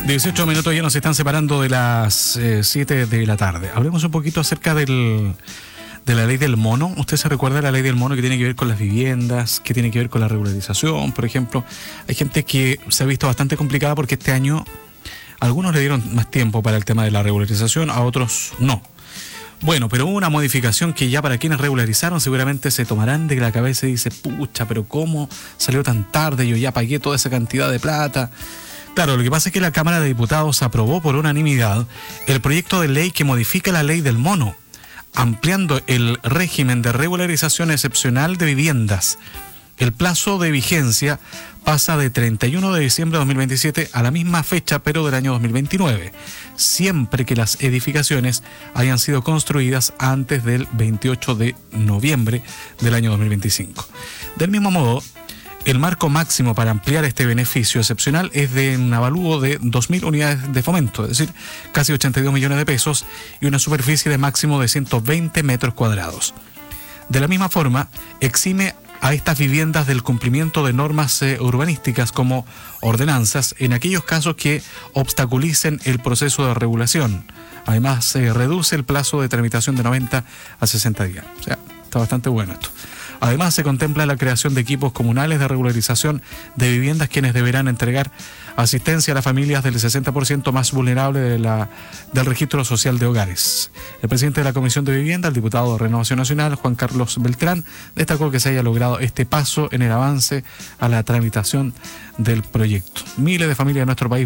18 minutos ya nos están separando de las 7 de la tarde. Hablemos un poquito acerca de la ley del mono. ¿Usted se recuerda de la ley del mono que tiene que ver con las viviendas, que tiene que ver con la regularización, por ejemplo? Hay gente que se ha visto bastante complicada porque este año algunos le dieron más tiempo para el tema de la regularización, a otros no. Bueno, pero hubo una modificación que ya para quienes regularizaron seguramente se tomarán de la cabeza y dice, pucha, pero ¿cómo salió tan tarde? Yo ya pagué toda esa cantidad de plata. Claro, lo que pasa es que la Cámara de Diputados aprobó por unanimidad el proyecto de ley que modifica la ley del mono, ampliando el régimen de regularización excepcional de viviendas. El plazo de vigencia pasa de 31 de diciembre de 2027 a la misma fecha, pero del año 2029, siempre que las edificaciones hayan sido construidas antes del 28 de noviembre del año 2025. Del mismo modo, el marco máximo para ampliar este beneficio excepcional es de un avalúo de 2.000 unidades de fomento, es decir, casi 82 millones de pesos y una superficie de máximo de 120 metros cuadrados. De la misma forma, exime a estas viviendas del cumplimiento de normas urbanísticas como ordenanzas en aquellos casos que obstaculicen el proceso de regulación. Además, se reduce el plazo de tramitación de 90 a 60 días. O sea, está bastante bueno esto. Además, se contempla la creación de equipos comunales de regularización de viviendas quienes deberán entregar asistencia a las familias del 60% más vulnerable del registro social de hogares. El presidente de la Comisión de Vivienda, el diputado de Renovación Nacional, Juan Carlos Beltrán, destacó que se haya logrado este paso en el avance a la tramitación del proyecto. Miles de familias de nuestro país